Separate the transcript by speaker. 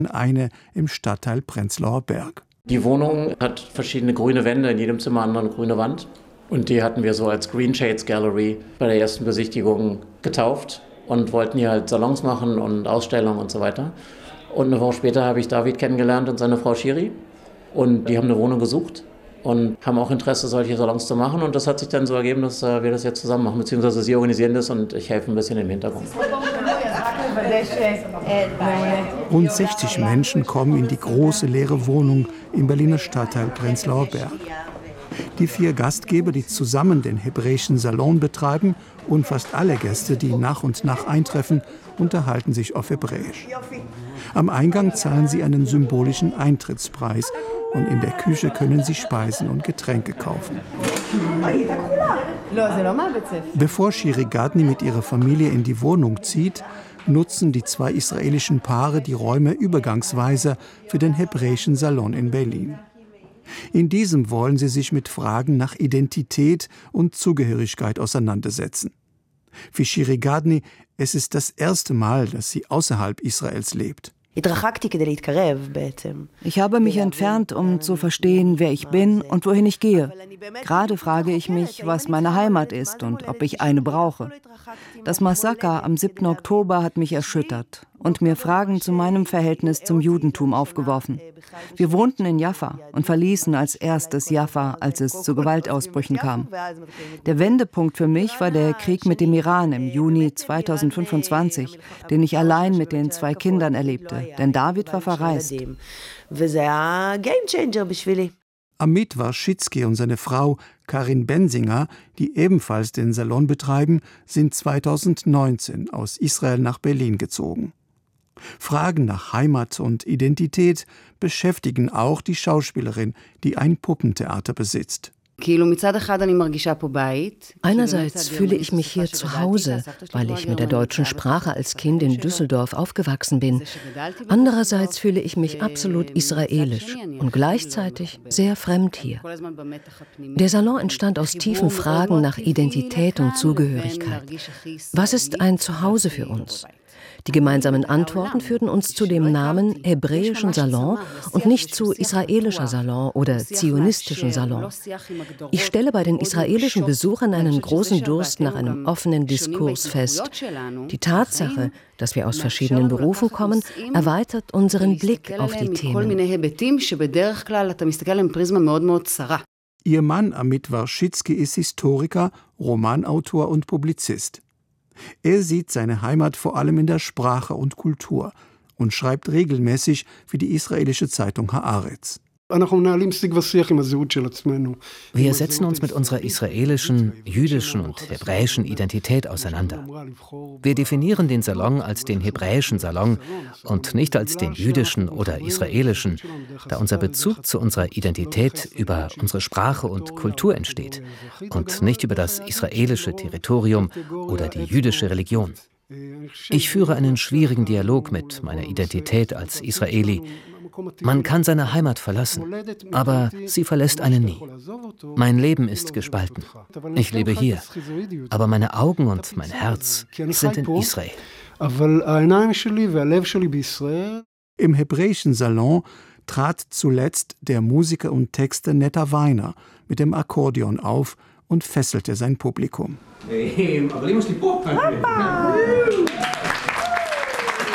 Speaker 1: eine im Stadtteil Prenzlauer Berg.
Speaker 2: Die Wohnung hat verschiedene grüne Wände, in jedem Zimmer eine andere grüne Wand. Und die hatten wir so als Green Shades Gallery bei der ersten Besichtigung getauft und wollten hier halt Salons machen und Ausstellungen und so weiter. Und eine Woche später habe ich David kennengelernt und seine Frau Shiri. Und die haben eine Wohnung gesucht und haben auch Interesse, solche Salons zu machen. Und das hat sich dann so ergeben, dass wir das jetzt zusammen machen, beziehungsweise sie organisieren das und ich helfe ein bisschen im Hintergrund.
Speaker 1: Rund 60 Menschen kommen in die große leere Wohnung im Berliner Stadtteil Prenzlauer Berg. Die 4 Gastgeber, die zusammen den hebräischen Salon betreiben, und fast alle Gäste, die nach und nach eintreffen, unterhalten sich auf Hebräisch. Am Eingang zahlen sie einen symbolischen Eintrittspreis und in der Küche können sie Speisen und Getränke kaufen. Bevor Shiri Gadni mit ihrer Familie in die Wohnung zieht, nutzen die 2 israelischen Paare die Räume übergangsweise für den hebräischen Salon in Berlin. In diesem wollen sie sich mit Fragen nach Identität und Zugehörigkeit auseinandersetzen. Für Shiri Gadni, es ist das erste Mal, dass sie außerhalb Israels lebt.
Speaker 3: Ich habe mich entfernt, um zu verstehen, wer ich bin und wohin ich gehe. Gerade frage ich mich, was meine Heimat ist und ob ich eine brauche. Das Massaker am 7. Oktober hat mich erschüttert und mir Fragen zu meinem Verhältnis zum Judentum aufgeworfen. Wir wohnten in Jaffa und verließen als erstes Jaffa, als es zu Gewaltausbrüchen kam. Der Wendepunkt für mich war der Krieg mit dem Iran im Juni 2025, den ich allein mit den 2 Kindern erlebte, denn David war verreist.
Speaker 1: Amit Warschitzki und seine Frau Karin Bensinger, die ebenfalls den Salon betreiben, sind 2019 aus Israel nach Berlin gezogen. Fragen nach Heimat und Identität beschäftigen auch die Schauspielerin, die ein Puppentheater besitzt.
Speaker 4: Einerseits fühle ich mich hier zu Hause, weil ich mit der deutschen Sprache als Kind in Düsseldorf aufgewachsen bin. Andererseits fühle ich mich absolut israelisch und gleichzeitig sehr fremd hier. Der Salon entstand aus tiefen Fragen nach Identität und Zugehörigkeit. Was ist ein Zuhause für uns? Die gemeinsamen Antworten führten uns zu dem Namen hebräischen Salon und nicht zu israelischer Salon oder zionistischen Salon. Ich stelle bei den israelischen Besuchern einen großen Durst nach einem offenen Diskurs fest. Die Tatsache, dass wir aus verschiedenen Berufen kommen, erweitert unseren Blick auf die Themen.
Speaker 1: Ihr Mann Amit Warschitzki ist Historiker, Romanautor und Publizist. Er sieht seine Heimat vor allem in der Sprache und Kultur und schreibt regelmäßig für die israelische Zeitung Haaretz.
Speaker 5: Wir setzen uns mit unserer israelischen, jüdischen und hebräischen Identität auseinander. Wir definieren den Salon als den hebräischen Salon und nicht als den jüdischen oder israelischen, da unser Bezug zu unserer Identität über unsere Sprache und Kultur entsteht und nicht über das israelische Territorium oder die jüdische Religion. Ich führe einen schwierigen Dialog mit meiner Identität als Israeli. Man kann seine Heimat verlassen, aber sie verlässt einen nie. Mein Leben ist gespalten. Ich lebe hier, aber meine Augen und mein Herz sind in Israel.
Speaker 1: Im hebräischen Salon trat zuletzt der Musiker und Texter Netta Weiner mit dem Akkordeon auf und fesselte sein Publikum.